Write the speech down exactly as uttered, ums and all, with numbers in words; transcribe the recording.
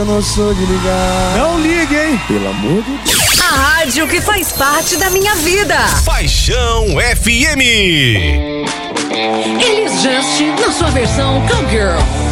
Eu não sou de ligar. Não ligue, hein? Pelo amor de Deus. A rádio que faz parte da minha vida. Paixão F M. Elis Just na sua versão Cowgirl.